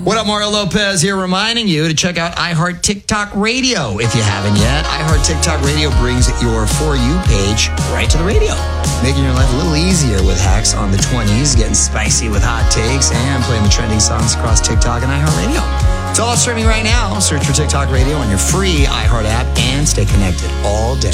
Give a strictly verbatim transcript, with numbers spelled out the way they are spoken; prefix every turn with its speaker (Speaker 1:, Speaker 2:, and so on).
Speaker 1: What up, Mario Lopez here, reminding you to check out iHeart TikTok Radio if you haven't yet. iHeart TikTok Radio brings your For You page right to the radio, making your life a little easier with hacks on the twenties, getting spicy with hot takes, and playing the trending songs across TikTok and iHeart Radio. It's all streaming right now. Search for TikTok Radio on your free iHeart app and stay connected all day.